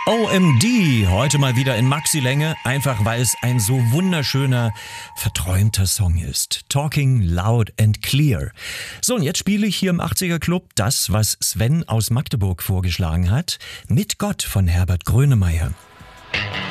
OMD, heute mal wieder in Maxi-Länge, einfach weil es ein so wunderschöner, verträumter Song ist. Talking loud and clear. So, und jetzt spiele ich hier im 80er Club das, was Sven aus Magdeburg vorgeschlagen hat, Mit Gott von Herbert Grönemeyer.